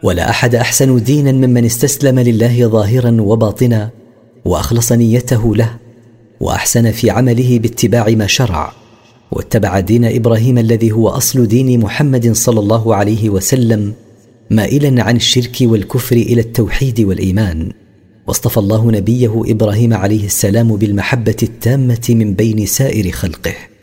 ولا أحد أحسن دينا ممن استسلم لله ظاهرا وباطنا وأخلص نيته له وأحسن في عمله باتباع ما شرع، واتبع دين إبراهيم الذي هو أصل دين محمد صلى الله عليه وسلم، مائلا عن الشرك والكفر إلى التوحيد والإيمان. واصطفى الله نبيه إبراهيم عليه السلام بالمحبة التامة من بين سائر خلقه.